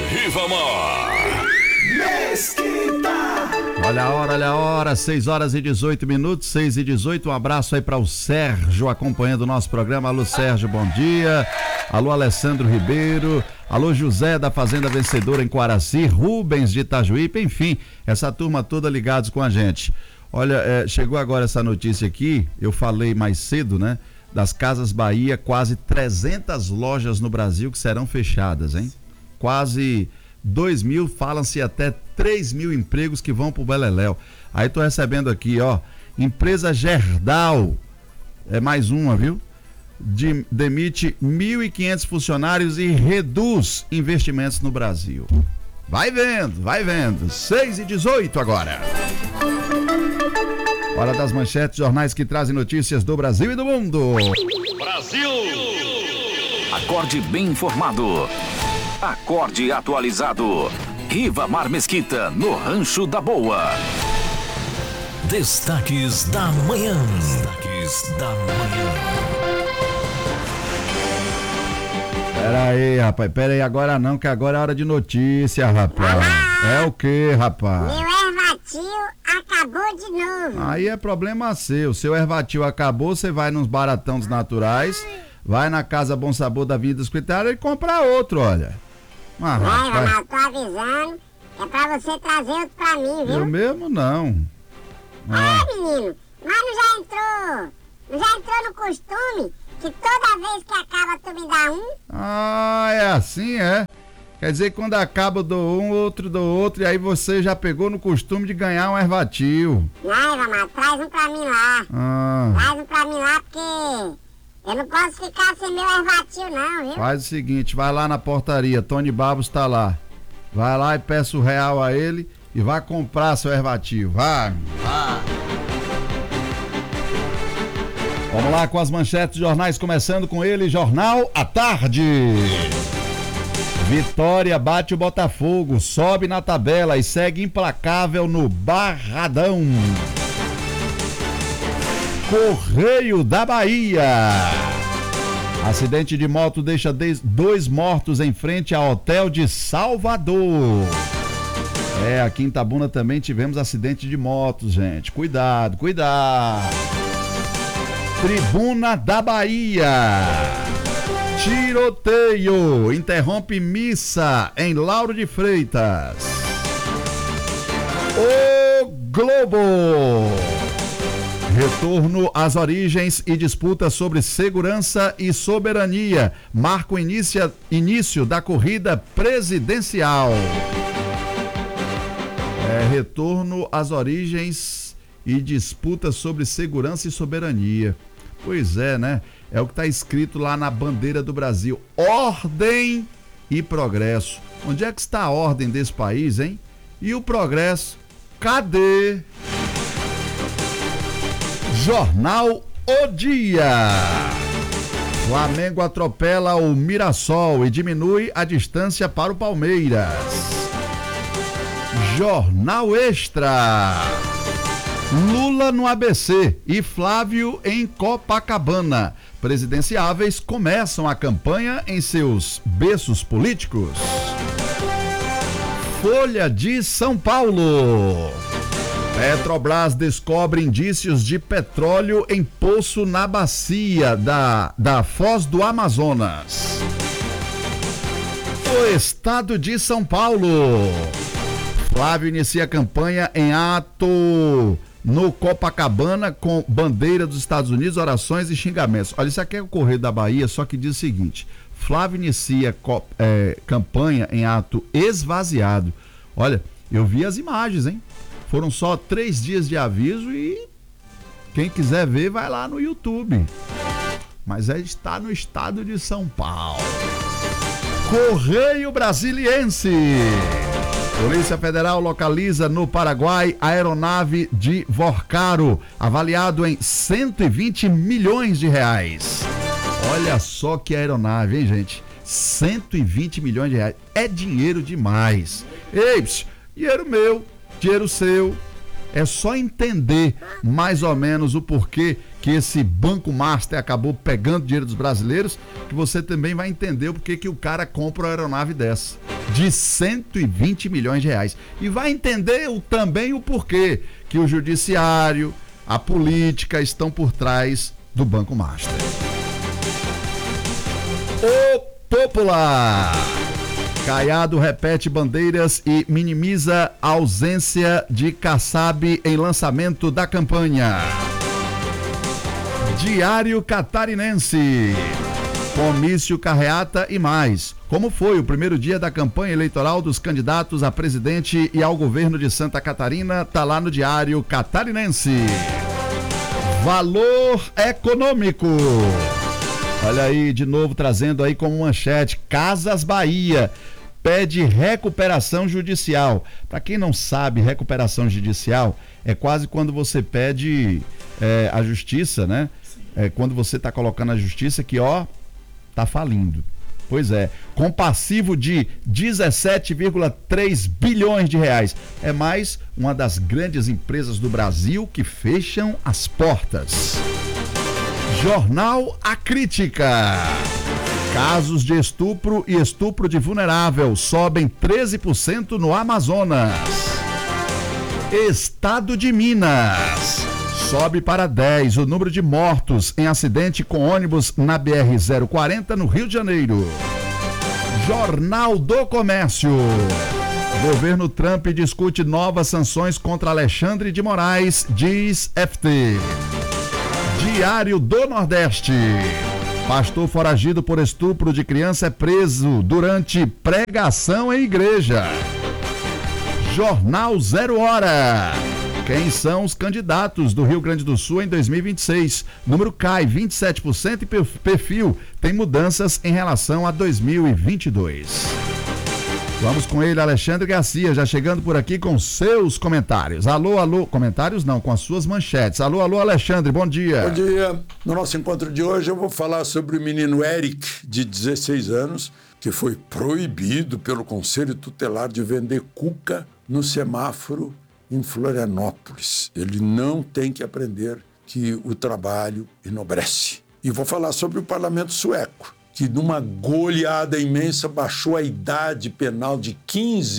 Ribamar. Mesquita. Olha a hora, 6h18, 6h18. Um abraço aí para o Sérgio acompanhando o nosso programa. Alô, Sérgio, bom dia. Alô, Alessandro Ribeiro. Alô, José da Fazenda Vencedora em Quaraci, Rubens de Itajuípe, enfim, essa turma toda ligados com a gente. Olha, chegou agora essa notícia aqui, eu falei mais cedo, né? Das Casas Bahia, quase 300 lojas no Brasil que serão fechadas, hein? Quase 2.000, falam-se até 3.000 empregos que vão pro Beleléu. Aí tô recebendo aqui, ó, empresa Gerdau, é mais uma, viu? Demite 1.500 funcionários e reduz investimentos no Brasil. Vai vendo, 6h18 agora. Hora das manchetes, jornais que trazem notícias do Brasil e do mundo. Brasil! Acorde bem informado. Acorde atualizado. Ribamar Mesquita, no Rancho da Boa. Destaques da manhã. Pera aí, agora não, que agora é hora de notícia, rapaz. É o quê, rapaz? Meu ervatil acabou de novo. Aí é problema seu. Seu ervatil acabou, você vai nos baratão dos naturais, vai na Casa Bom Sabor da Vida Escritária e compra outro, olha. Mas eu tô avisando, é pra você trazer outro pra mim, viu? Eu mesmo não. Menino, mas não já entrou no costume que toda vez que acaba tu me dá um? Ah, é assim, é? Quer dizer que quando acaba eu dou um, outro do outro, e aí você já pegou no costume de ganhar um ervatil. Não, Ivamar, traz um pra mim lá. Traz um pra mim lá, porque eu não posso ficar sem meu ervatil não, viu? Faz o seguinte, vai lá na portaria, Tony Babos tá lá. Vai lá e peça o real a ele e vai comprar seu ervatil, vai. Vamos lá com as manchetes de jornais, começando com ele, Jornal à Tarde. Vitória bate o Botafogo, sobe na tabela e segue implacável no Barradão. Correio da Bahia. Acidente de moto deixa 2 mortos em frente ao hotel de Salvador. Aqui em Itabuna também tivemos acidente de motos, gente. Cuidado. Tribuna da Bahia. Tiroteio interrompe missa em Lauro de Freitas. O Globo. Retorno às origens e disputa sobre segurança e soberania marca o início da corrida presidencial. Retorno às origens e disputa sobre segurança e soberania. Pois é, né? É o que está escrito lá na bandeira do Brasil. Ordem e progresso. Onde é que está a ordem desse país, hein? E o progresso? Cadê? Jornal O Dia. Flamengo atropela o Mirassol e diminui a distância para o Palmeiras. Jornal Extra. Lula no ABC e Flávio em Copacabana. Presidenciáveis começam a campanha em seus berços políticos. Folha de São Paulo. Petrobras descobre indícios de petróleo em poço na bacia da Foz do Amazonas. O estado de São Paulo. Flávio inicia a campanha em ato no Copacabana com bandeira dos Estados Unidos, orações e xingamentos. Olha, isso aqui é o Correio da Bahia, só que diz o seguinte: Flávio inicia campanha em ato esvaziado. Olha, eu vi as imagens, hein? Foram só 3 dias de aviso e quem quiser ver vai lá no YouTube. Mas está no estado de São Paulo. Correio Brasiliense. Polícia Federal localiza no Paraguai a aeronave de Vorcaro, avaliado em 120 milhões de reais. Olha só que aeronave, hein, gente? 120 milhões de reais. É dinheiro demais. Ei, dinheiro meu, dinheiro seu. É só entender mais ou menos o porquê que esse Banco Master acabou pegando dinheiro dos brasileiros, que você também vai entender o porquê que o cara compra uma aeronave dessa. de 120 milhões de reais. E vai entender também o porquê que o judiciário, a política estão por trás do Banco Master. O Popular. Caiado repete bandeiras e minimiza a ausência de Kassab em lançamento da campanha. Diário Catarinense. Comício, carreata e mais. Como foi o primeiro dia da campanha eleitoral dos candidatos a presidente e ao governo de Santa Catarina? Tá lá no Diário Catarinense. Valor econômico. Olha aí, de novo trazendo aí como manchete, Casas Bahia pede recuperação judicial. Para quem não sabe, recuperação judicial é quase quando você pede a justiça, né? É quando você está colocando a justiça que, tá falindo. Pois é, com passivo de 17,3 bilhões de reais. É mais uma das grandes empresas do Brasil que fecham as portas. Jornal A Crítica. Casos de estupro e estupro de vulnerável sobem 13% no Amazonas. Estado de Minas. Sobe para 10 o número de mortos em acidente com ônibus na BR-040 no Rio de Janeiro. Jornal do Comércio. Governo Trump discute novas sanções contra Alexandre de Moraes, diz FT. Diário do Nordeste. Pastor foragido por estupro de criança é preso durante pregação em igreja. Jornal 0 Hora. Quem são os candidatos do Rio Grande do Sul em 2026? Número cai 27% e perfil tem mudanças em relação a 2022. Vamos com ele, Alexandre Garcia, já chegando por aqui com seus comentários. Alô, comentários não, com as suas manchetes. Alô, Alexandre, bom dia. Bom dia. No nosso encontro de hoje eu vou falar sobre o menino Eric, de 16 anos, que foi proibido pelo Conselho Tutelar de vender cuca no semáforo em Florianópolis. Ele não tem que aprender que o trabalho enobrece. E vou falar sobre o parlamento sueco, que numa goleada imensa baixou a idade penal de 15